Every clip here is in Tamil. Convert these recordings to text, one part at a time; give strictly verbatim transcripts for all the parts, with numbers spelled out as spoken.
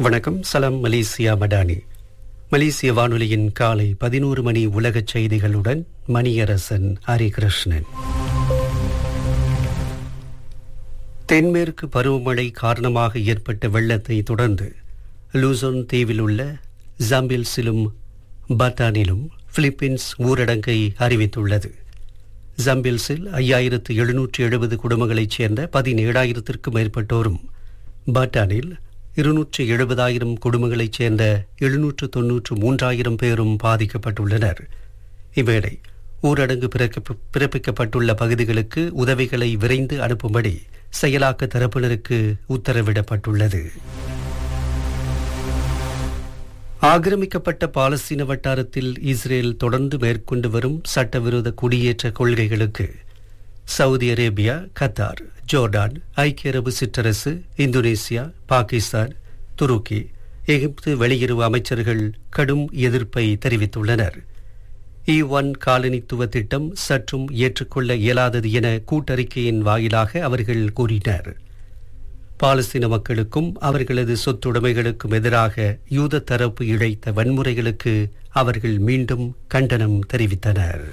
வணக்கம். சலாம் மலேசியா மடானி. மலேசிய வானொலியின் காலை பதினோரு மணி உலகச் செய்திகளுடன் மணியரசன் ஹரிகிருஷ்ணன். தென்மேற்கு பருவமழை காரணமாக ஏற்பட்ட வெள்ளத்தை தொடர்ந்து லூசோன் தீவில் உள்ள ஜம்பில்ஸிலும் பட்டானிலும் பிலிப்பீன்ஸ் ஊரடங்கை அறிவித்துள்ளது. ஜம்பில்ஸில் ஐயாயிரத்து எழுநூற்று எழுபது குடும்பங்களைச் சேர்ந்த பதினேழாயிரத்திற்கும் மேற்பட்டோரும், பட்டானில் இருநூற்று எழுபதாயிரம் குடும்பங்களைச் சேர்ந்த எழுநூற்று தொன்னூற்று மூன்றாயிரம் பேரும் பாதிக்கப்பட்டுள்ளனர். இவ்வேளை ஊரடங்கு பிறப்பிக்கப்பட்டுள்ள பகுதிகளுக்கு உதவிகளை விரைந்து அனுப்பும்படி செயலாக்க தரப்பினருக்கு உத்தரவிடப்பட்டுள்ளது. ஆக்கிரமிக்கப்பட்ட பாலஸ்தீன வட்டாரத்தில் இஸ்ரேல் தொடர்ந்து மேற்கொண்டு வரும் சட்டவிரோத குடியேற்ற கொள்கைகளுக்கு சவுதி அரேபியா, கத்தார், ஜோர்டான், ஐக்கிய அரபு சிற்றரசு, இந்தோனேசியா, பாகிஸ்தான், துருக்கி, எகிப்து வெளியுறவு அமைச்சர்கள் கடும் எதிர்ப்பை தெரிவித்துள்ளனர். இ ஒன் காலனித்துவ திட்டம் சற்றும் ஏற்றுக்கொள்ள இயலாதது என கூட்டறிக்கையின் வாயிலாக அவர்கள் கூறினர். பாலஸ்தீன மக்களுக்கும் அவர்களது சொத்துடைமைகளுக்கும் எதிராக யூத தரப்பு இழைத்த வன்முறைகளுக்கு அவர்கள் மீண்டும் கண்டனம் தெரிவித்தனர்.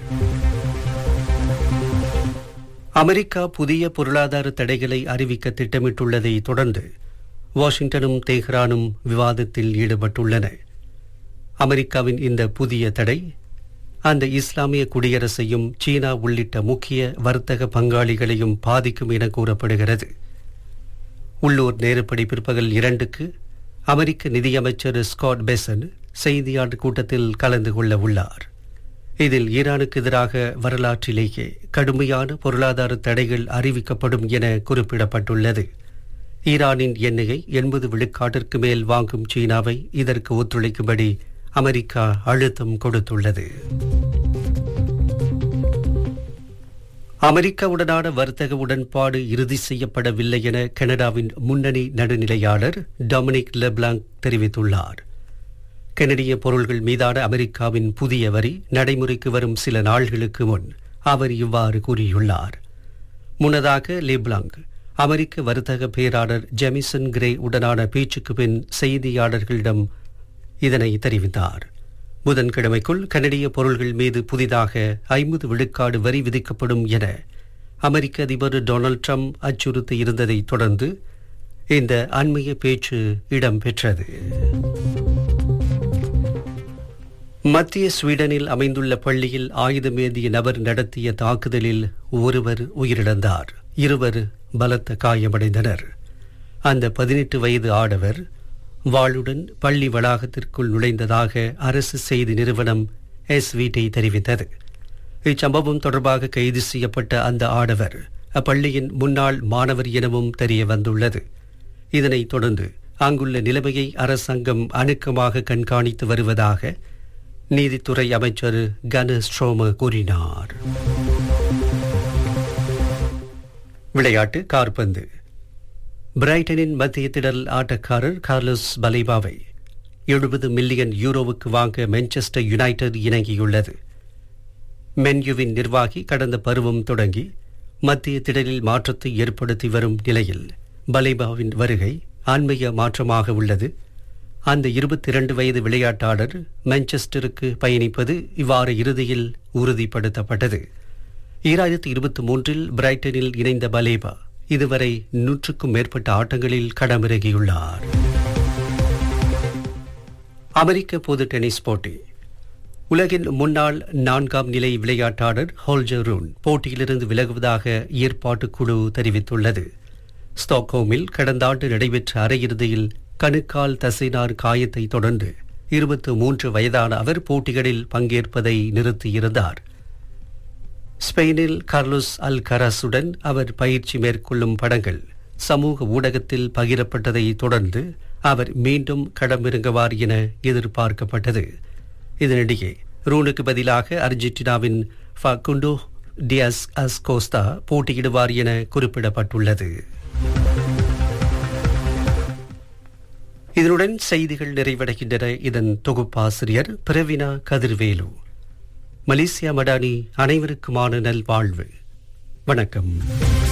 அமெரிக்கா புதிய பொருளாதார தடைகளை அறிவிக்க திட்டமிட்டுள்ளதை தொடர்ந்து வாஷிங்டனும் தெஹ்ரானும் விவாதத்தில் ஈடுபட்டுள்ளன. அமெரிக்காவின் இந்த புதிய தடை அந்த இஸ்லாமிய குடியரசையும் சீனா உள்ளிட்ட முக்கிய வர்த்தக பங்காளிகளையும் பாதிக்கும் என கூறப்படுகிறது. உள்ளூர் நேரப்படி பிற்பகல் இரண்டுக்கு அமெரிக்க நிதியமைச்சர் ஸ்காட் பெசன் செய்தியாளர் கூட்டத்தில் கலந்து கொள்ள உள்ளார். இதில் ஈரானுக்கு எதிராக வரலாற்றிலேயே கடுமையான பொருளாதார தடைகள் அறிவிக்கப்படும் என குறிப்பிடப்பட்டுள்ளது. ஈரானின் எண்ணெயை எண்பது விழுக்காட்டிற்கு மேல் வாங்கும் சீனாவை இதற்கு ஒத்துழைக்கும்படி அமெரிக்கா அழுத்தம் கொடுத்துள்ளது. அமெரிக்காவுடனான வர்த்தக உடன்பாடு இறுதி செய்யப்படவில்லை என கனடாவின் முன்னணி நடுநிலையாளர் டொமினிக் லெப்லாங்க் தெரிவித்துள்ளார். கனடிய பொருள்கள் மீதான அமெரிக்காவின் புதிய வரி நடைமுறைக்கு வரும் சில நாள்களுக்கு முன் அவர் இவ்வாறு கூறியுள்ளார். முன்னதாக லெப்லாங்க் அமெரிக்க வர்த்தக பேராளர் ஜெமிசன் கிரே உடனான பேச்சுக்கு பின் செய்தியாளர்களிடம் இதனை தெரிவித்தார். புதன்கிழமைக்குள் கனடிய பொருள்கள் மீது புதிதாக ஐம்பது விழுக்காடு வரி விதிக்கப்படும் என அமெரிக்க அதிபர் டொனால்ட் ட்ரம்ப் அச்சுறுத்தி இருந்ததை தொடர்ந்து இந்த அண்மைய பேச்சு இடம்பெற்றது. மத்திய ஸ்வீடனில் அமைந்துள்ள பள்ளியில் ஆயுதமேந்திய நபர் நடத்திய தாக்குதலில் ஒருவர் உயிரிழந்தார், இருவர் பலத்த காயமடைந்தனர். அந்த பதினெட்டு வயது ஆடவர் வாளுடன் பள்ளி வளாகத்திற்குள் நுழைந்ததாக அரசு செய்தி நிறுவனம் எஸ்விடி தெரிவித்தது. இச்சம்பவம் தொடர்பாக கைது செய்யப்பட்ட அந்த ஆடவர் அப்பள்ளியின் முன்னாள் மாணவர் எனவும் தெரிய வந்துள்ளது. இதனைத் தொடர்ந்து அங்குள்ள நிலைமையை அரசாங்கம் அணுக்கமாக கண்காணித்து வருவதாக நீதித்துறை அமைச்சர் கன ஸ்ட்ரோம கூறினார். விளையாட்டு. காற்பந்து. பிரைட்டனின் மத்திய திடல் ஆட்டக்காரர் கார்லோஸ் பலேபாவை எழுபது மில்லியன் யூரோவுக்கு வாங்க மான்செஸ்டர் யுனைடெட் இணங்கியுள்ளது. மென்யூவின் நிர்வாகி கடந்த பருவம் தொடங்கி மத்திய திடலில் மாற்றத்தை ஏற்படுத்தி வரும் நிலையில் பலேபாவின் வருகை ஆன்மீக மாற்றமாக உள்ளது. அந்த இருபத்தி இரண்டு வயது விளையாட்டாளர் மான்செஸ்டருக்கு பயணிப்பது இவ்வார இறுதியில் உறுதிப்படுத்தப்பட்டது. ஈராயிரத்தி இருபத்தி மூன்றில் பிரைட்டனில் இணைந்த பலேபா இதுவரை நூற்றுக்கும் மேற்பட்ட ஆட்டங்களில் களமிறங்கியுள்ளார். அமெரிக்க பொது டென்னிஸ் போட்டி. உலகின் முன்னாள் நான்காம் நிலை விளையாட்டாளர் ஹோல்ஜர் ரூன் போட்டியிலிருந்து விலகுவதாக ஏற்பாட்டுக்குழு தெரிவித்துள்ளது. ஸ்டாக்ஹோமில் கடந்த ஆண்டு நடைபெற்ற அரையிறுதியில் கணுக்கால் தசைநார் காயத்தை தொடர்ந்து இருபத்தி மூன்று வயதான அவர் போட்டிகளில் பங்கேற்பதை நிறுத்தியிருந்தார். ஸ்பெயினில் கார்லோஸ் அல்கராஸுடன் அவர் பயிற்சி மேற்கொள்ளும் படங்கள் சமூக ஊடகத்தில் பகிரப்பட்டதை தொடர்ந்து அவர் மீண்டும் களமிறங்குவார் என எதிர்பார்க்கப்பட்டது. இதனிடையே ரூனுக்கு பதிலாக அர்ஜென்டினாவின் ஃபகுண்டோ டியாஸ் அஸ்கோஸ்தா போட்டியிடுவார் என குறிப்பிடப்பட்டுள்ளது. இதனுடன் செய்திகள் நிறைவடைகின்றன. இதன் தொகுப்பாசிரியர் பிரவீனா கதிர்வேலு. மலேசியா மடானி அனைவருக்குமான நல்வாழ்வு. வணக்கம்.